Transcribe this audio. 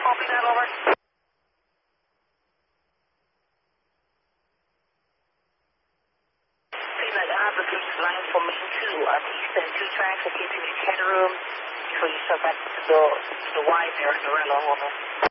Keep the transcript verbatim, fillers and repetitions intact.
Copy that, over. Peanut, I have the line for me too. Uh, Eastern two tracks, it gives you headroom before you shut back to the, to the wide there in the rail. Hold on.